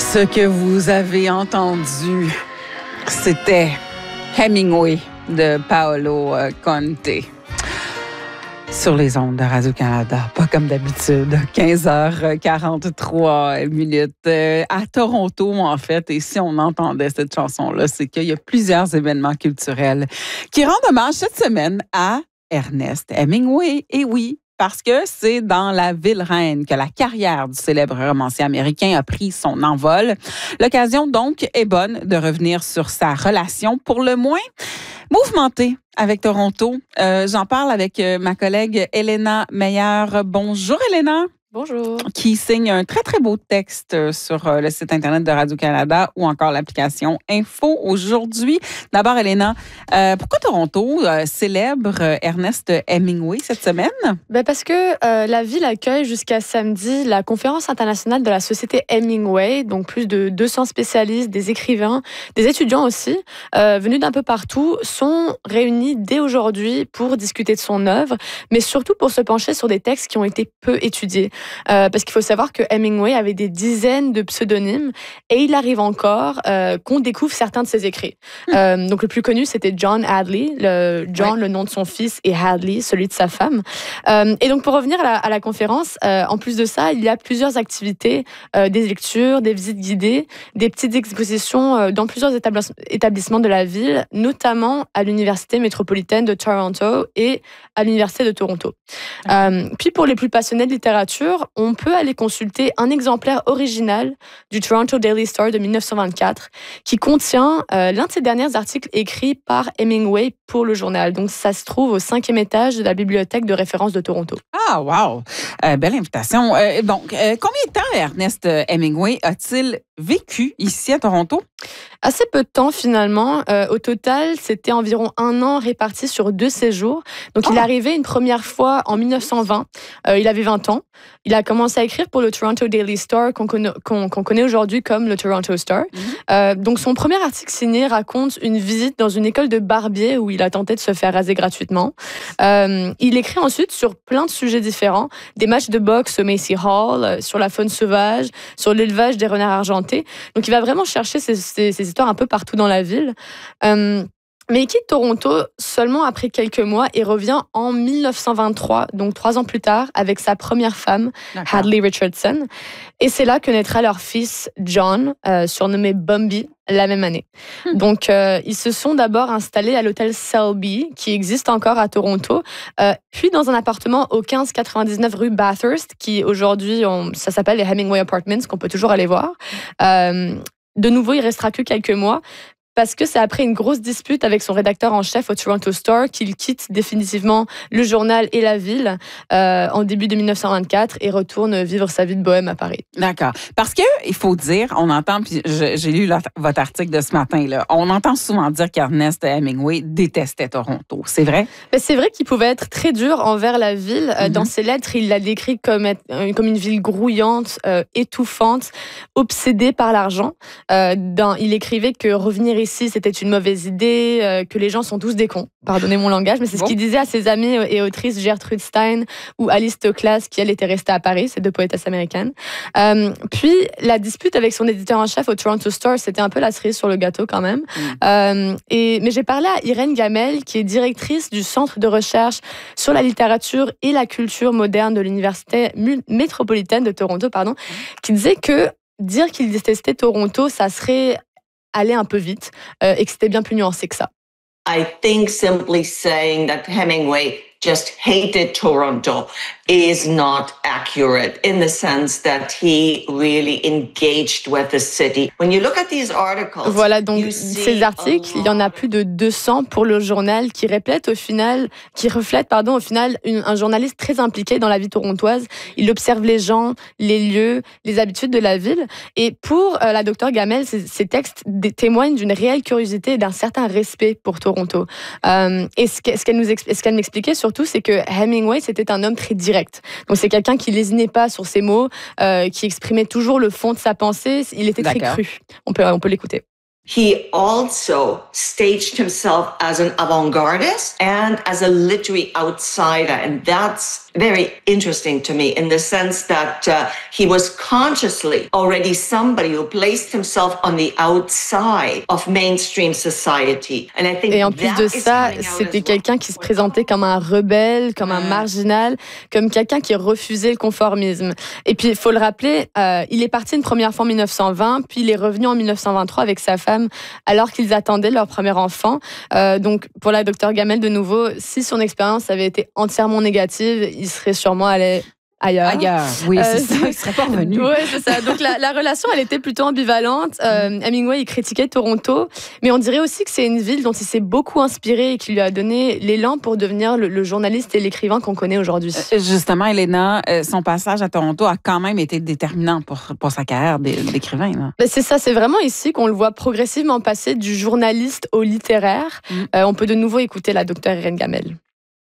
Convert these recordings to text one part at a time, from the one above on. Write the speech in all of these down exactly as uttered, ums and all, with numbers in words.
Ce que vous avez entendu, c'était Hemingway de Paolo Conte. Sur les ondes de Radio-Canada, pas comme d'habitude, quinze heures quarante-trois minutes. Euh, à Toronto, en fait, et si on entendait cette chanson-là, c'est qu'il y a plusieurs événements culturels qui rendent hommage cette semaine à Ernest Hemingway. Et oui, parce que c'est dans la ville reine que la carrière du célèbre romancier américain a pris son envol. L'occasion, donc, est bonne de revenir sur sa relation, pour le moins mouvementée, avec Toronto. Euh, j'en parle avec euh, ma collègue Elena Meyer. Bonjour, Elena. Bonjour. Qui signe un très, très beau texte sur euh, le site Internet de Radio-Canada ou encore l'application Info aujourd'hui. D'abord, Elena, euh, pourquoi Toronto euh, célèbre euh, Ernest Hemingway cette semaine? Ben parce que euh, la ville accueille jusqu'à samedi la conférence internationale de la Société Hemingway, donc plus de deux cents spécialistes, des écrivains, des étudiants aussi, euh, venus d'un peu partout, sont réunis dès aujourd'hui pour discuter de son œuvre, mais surtout pour se pencher sur des textes qui ont été peu étudiés. Euh, parce qu'il faut savoir que Hemingway avait des dizaines de pseudonymes et il arrive encore euh, qu'on découvre certains de ses écrits. Mmh. Euh, donc le plus connu, c'était John Hadley, le John, ouais. le nom de son fils, et Hadley, celui de sa femme. Euh, et donc pour revenir à la, à la conférence, euh, en plus de ça, il y a plusieurs activités, euh, des lectures, des visites guidées, des petites expositions euh, dans plusieurs établis- établissements de la ville, notamment à l'Université métropolitaine de Toronto et à l'Université de Toronto. Mmh. Euh, puis pour les plus passionnés de littérature, on peut aller consulter un exemplaire original du Toronto Daily Star de dix-neuf cent vingt-quatre qui contient euh, l'un de ses derniers articles écrits par Hemingway pour le journal. Donc, ça se trouve au cinquième étage de la bibliothèque de référence de Toronto. Ah, wow! Euh, belle invitation. Euh, donc, euh, combien de temps Ernest Hemingway a-t-il vécu ici à Toronto? Assez peu de temps, finalement. Euh, au total, c'était environ un an réparti sur deux séjours. Donc, oh. il est arrivé une première fois en dix-neuf cent vingt. Euh, il avait vingt ans. Il a commencé à écrire pour le Toronto Daily Star, qu'on connaît, qu'on, qu'on connaît aujourd'hui comme le Toronto Star. Mm-hmm. Euh, donc, son premier article signé raconte une visite dans une école de barbier où il a tenté de se faire raser gratuitement. Euh, il écrit ensuite sur plein de sujets différents, des matchs de boxe au Macy Hall, euh, sur la faune sauvage, sur l'élevage des renards argentés. Donc, il va vraiment chercher ces, ces, ces histoires un peu partout dans la ville. Euh, Mais il quitte Toronto seulement après quelques mois et revient en dix-neuf cent vingt-trois, donc trois ans plus tard, avec sa première femme, D'accord. Hadley Richardson. Et c'est là que naîtra leur fils, John, euh, surnommé Bumby, la même année. Hmm. Donc, euh, ils se sont d'abord installés à l'hôtel Selby, qui existe encore à Toronto, euh, puis dans un appartement au quinze quatre-vingt-dix-neuf rue Bathurst, qui aujourd'hui, on, ça s'appelle les Hemingway Apartments, qu'on peut toujours aller voir. Euh, de nouveau, il restera que quelques mois, parce que c'est après une grosse dispute avec son rédacteur en chef au Toronto Star qu'il quitte définitivement le journal et la ville euh, en début de dix-neuf cent vingt-quatre et retourne vivre sa vie de bohème à Paris. D'accord. Parce que il faut dire, on entend, puis je, j'ai lu la, votre article de ce matin, là, on entend souvent dire qu'Ernest Hemingway détestait Toronto. C'est vrai? Mais c'est vrai qu'il pouvait être très dur envers la ville. Mm-hmm. Dans ses lettres, il l'a décrit comme, comme une ville grouillante, euh, étouffante, obsédée par l'argent. Euh, dans, il écrivait que revenir ici, c'était une mauvaise idée, euh, que les gens sont tous des cons. Pardonnez mon langage, mais c'est bon. Ce qu'il disait à ses amies et autrices Gertrude Stein ou Alice Toklas, qui elle était restée à Paris, ces deux poétesses américaines. Euh, puis la dispute avec son éditeur en chef au Toronto Star, c'était un peu la cerise sur le gâteau quand même. Mm. Euh, et, mais j'ai parlé à Irène Gamel, qui est directrice du Centre de recherche sur la littérature et la culture moderne de l'Université métropolitaine de Toronto, pardon, mm. qui disait que dire qu'il détestait Toronto, ça serait aller un peu vite euh, et que c'était bien plus nuancé que ça. I think simply saying that Hemingway just hated Toronto is not accurate in the sense that he really engaged with the city. When you look at these articles, voilà donc ces articles, il y en a plus de deux cents pour le journal qui reflète au final, qui reflète pardon au final une, un journaliste très impliqué dans la vie torontoise. Il observe les gens, les lieux, les habitudes de la ville. Et pour euh, la docteure Gamel, ces, ces textes d- témoignent d'une réelle curiosité et d'un certain respect pour Toronto. Euh, et ce, que, ce qu'elle nous expl- ce qu'elle m'expliquait surtout, c'est que Hemingway, c'était un homme très direct. Donc, c'est quelqu'un qui lésinait pas sur ses mots, euh, qui exprimait toujours le fond de sa pensée. Il était D'accord. très cru. On peut, on peut l'écouter. He also staged himself as an avant-gardist and as a literary outsider. And that's very interesting to me in the sense that uh, he was consciously already somebody who placed himself on the outside of mainstream society. And I think Et en plus de ça, c'était quelqu'un qui se présentait comme un rebelle, comme un marginal, comme quelqu'un qui refusait le conformisme. Et puis, il faut le rappeler, euh, il est parti une première fois en dix-neuf cent vingt, puis il est revenu en dix-neuf cent vingt-trois avec sa femme alors qu'ils attendaient leur premier enfant. Euh, donc, pour la docteure Gamel, de nouveau, si son expérience avait été entièrement négative, il serait sûrement allé ailleurs. Ailleurs, oui, c'est Euh, ça. Il ne serait pas revenu. Oui, c'est ça. Donc, la, la relation, elle était plutôt ambivalente. Euh, Hemingway, il critiquait Toronto, mais on dirait aussi que c'est une ville dont il s'est beaucoup inspiré et qui lui a donné l'élan pour devenir le, le journaliste et l'écrivain qu'on connaît aujourd'hui. Justement, Elena, son passage à Toronto a quand même été déterminant pour, pour sa carrière d'écrivain. Ben c'est ça, c'est vraiment ici qu'on le voit progressivement passer du journaliste au littéraire. Mm. Euh, on peut de nouveau écouter la docteure Irène Gamel.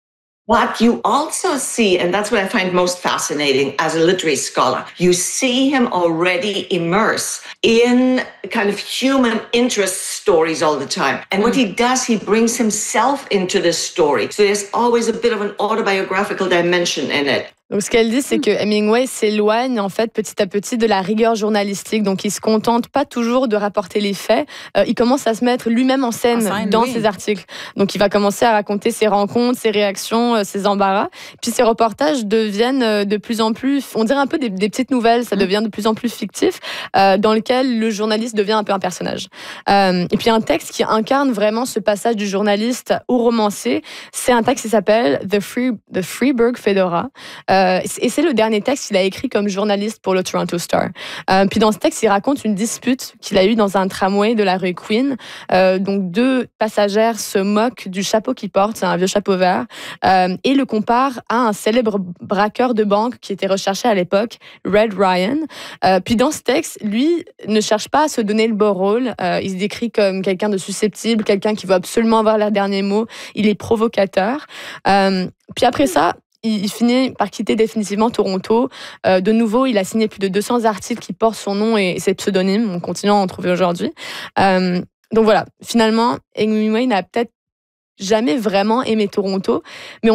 What you also see, and that's what I find most fascinating as a literary scholar, you see him already immersed in kind of human interest stories all the time. And what he does, he brings himself into the story. So there's always a bit of an autobiographical dimension in it. Donc, ce qu'elle dit, c'est que Hemingway s'éloigne, en fait, petit à petit de la rigueur journalistique. Donc, il se contente pas toujours de rapporter les faits. Euh, il commence à se mettre lui-même en scène, en scène dans oui. ses articles. Donc, il va commencer à raconter ses rencontres, ses réactions, ses embarras. Puis, ses reportages deviennent de plus en plus, on dirait un peu des, des petites nouvelles. Ça mmh. devient de plus en plus fictif, euh, dans lequel le journaliste devient un peu un personnage. Euh, et puis, un texte qui incarne vraiment ce passage du journaliste au romancier, c'est un texte qui s'appelle The, Free, The Freeburg Fedora. Euh, et c'est le dernier texte qu'il a écrit comme journaliste pour le Toronto Star. Euh, puis dans ce texte, il raconte une dispute qu'il a eue dans un tramway de la rue Queen. Euh, donc deux passagères se moquent du chapeau qu'il porte, c'est un vieux chapeau vert, euh, et le comparent à un célèbre braqueur de banque qui était recherché à l'époque, Red Ryan. Euh, puis dans ce texte, lui ne cherche pas à se donner le beau rôle. Euh, il se décrit comme quelqu'un de susceptible, quelqu'un qui veut absolument avoir leur dernier mot. Il est provocateur. Euh, puis après ça, il finit par quitter définitivement Toronto. Euh, de nouveau, il a signé plus de deux cents articles qui portent son nom et ses pseudonymes. On continue à en trouver aujourd'hui. Euh, donc voilà, finalement, Hemingway n'a peut-être jamais vraiment aimé Toronto, mais on